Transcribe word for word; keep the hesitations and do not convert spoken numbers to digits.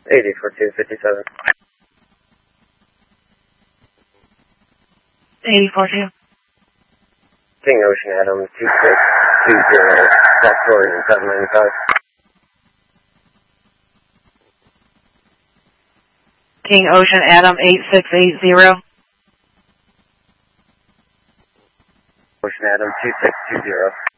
eighty-four two fifty-seven. eighty-four two. King Ocean Adam two six two zero, Victoria seven ninety-five. King Ocean Adam eight six eight zero. Ocean Adam two six two zero.